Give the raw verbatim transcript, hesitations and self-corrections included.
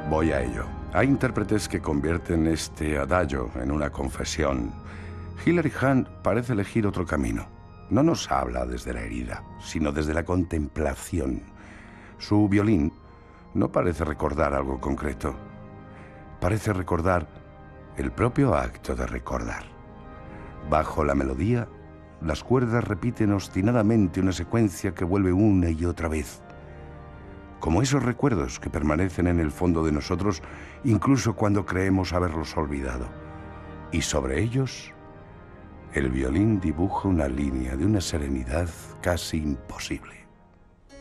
Voy a ello. Hay intérpretes que convierten este adagio en una confesión. Hilary Hahn parece elegir otro camino. No nos habla desde la herida, sino desde la contemplación. Su violín no parece recordar algo concreto. Parece recordar el propio acto de recordar. Bajo la melodía, las cuerdas repiten obstinadamente una secuencia que vuelve una y otra vez. Como esos recuerdos que permanecen en el fondo de nosotros, incluso cuando creemos haberlos olvidado. Y sobre ellos, el violín dibuja una línea de una serenidad casi imposible.